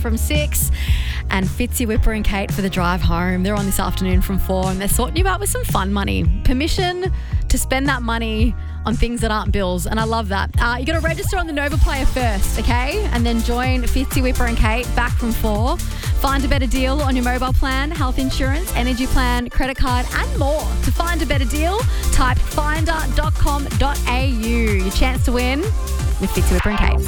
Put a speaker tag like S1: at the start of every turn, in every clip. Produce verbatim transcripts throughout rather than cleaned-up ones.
S1: from six. And Fitzy, Whipper and Kate for the drive home. They're on this afternoon from four and they're sorting you out with some fun money. Permission to spend that money on things that aren't bills. And I love that. Uh, you got to register on the Nova Player first, okay? And then join Fitzy, Whipper and Kate back from four. Find a better deal on your mobile plan, health insurance, energy plan, credit card and more. To find a better deal, type finder dot com dot a u. Your chance to win with Fitzy, Whipper and Kate.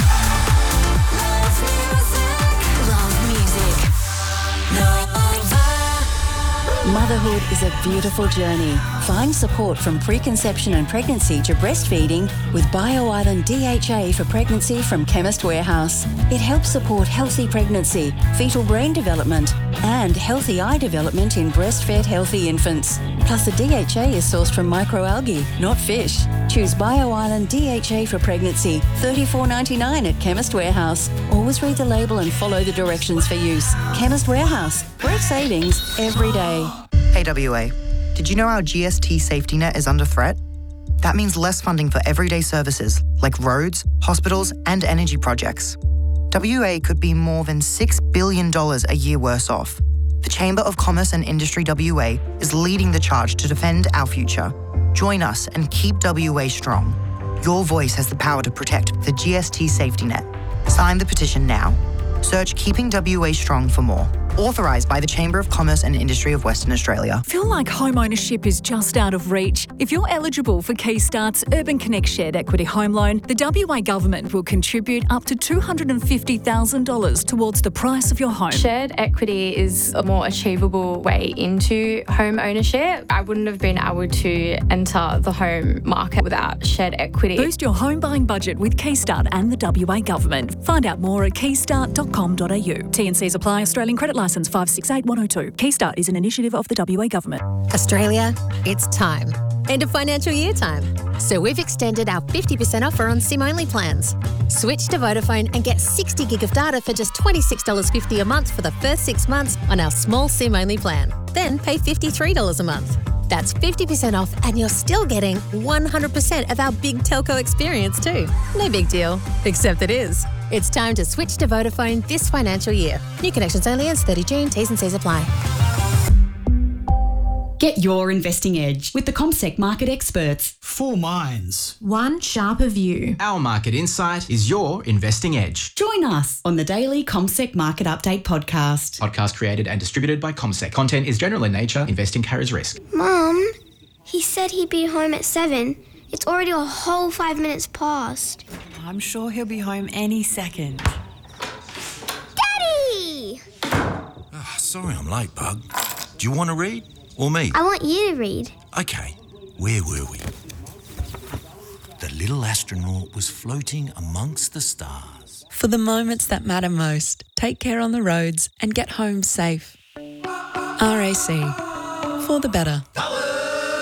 S2: Motherhood is a beautiful journey. Find support from preconception and pregnancy to breastfeeding with BioIsland D H A for pregnancy from Chemist Warehouse. It helps support healthy pregnancy, fetal brain development, and healthy eye development in breastfed healthy infants. Plus, the D H A is sourced from microalgae, not fish. Choose BioIsland D H A for pregnancy, thirty-four ninety-nine at Chemist Warehouse. Always read the label and follow the directions for use. Chemist Warehouse. Great savings every day.
S3: Hey W A, did you know our G S T safety net is under threat? That means less funding for everyday services like roads, hospitals and energy projects. W A could be more than six billion dollars a year worse off. The Chamber of Commerce and Industry W A is leading the charge to defend our future. Join us and keep W A strong. Your voice has the power to protect the G S T safety net. Sign the petition now. Search Keeping W A Strong for more. Authorised by the Chamber of Commerce and Industry of Western Australia.
S4: Feel like home ownership is just out of reach? If you're eligible for Keystart's Urban Connect Shared Equity Home Loan, the W A Government will contribute up to two hundred fifty thousand dollars towards the price of your home.
S5: Shared equity is a more achievable way into home ownership. I wouldn't have been able to enter the home market without shared equity.
S4: Boost your home buying budget with Keystart and the W A Government. Find out more at keystart dot com dot a u. T and Cs apply. Australian Credit Licence five six eight one oh two. Keystart is an initiative of the W A Government.
S6: Australia, it's time. End of financial year time. So we've extended our fifty percent offer on SIM-only plans. Switch to Vodafone and get sixty gig of data for just twenty-six dollars fifty a month for the first six months on our small SIM-only plan. Then pay fifty-three dollars a month. That's fifty percent off and you're still getting one hundred percent of our big telco experience too. No big deal, except it is. It's time to switch to Vodafone this financial year. New connections only ends thirty June. T's and C's apply.
S7: Get your investing edge with the CommSec market experts.
S8: Four minds.
S9: One sharper view.
S10: Our market insight is your investing edge.
S7: Join us on the daily CommSec Market Update podcast.
S10: Podcast created and distributed by CommSec. Content is general in nature. Investing carries risk.
S11: Mum, he said he'd be home at seven. It's already a whole five minutes past.
S12: I'm sure he'll be home any second.
S11: Daddy!
S13: Oh, sorry I'm late, Bug. Do you want to read? Or me?
S11: I want you to read.
S13: Okay, where were we? The little astronaut was floating amongst the stars.
S14: For the moments that matter most, take care on the roads and get home safe. R A C, for the better.